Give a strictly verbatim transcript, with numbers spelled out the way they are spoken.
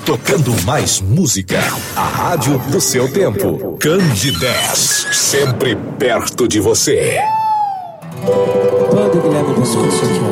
tocando mais música. A rádio do seu tempo. Candidez, sempre perto de você. Quando Guilherme Buscou